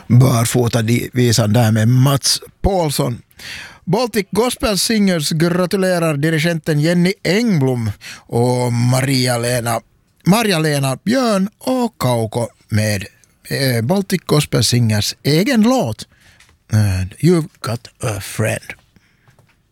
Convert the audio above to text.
Barfota-visan där med Mats Paulsson. Baltic Gospel Singers gratulerar dirigenten Jenny Engblom och Maria-Lena Björn och Kauko med Baltic Gospel Singers egen låt You've Got a Friend.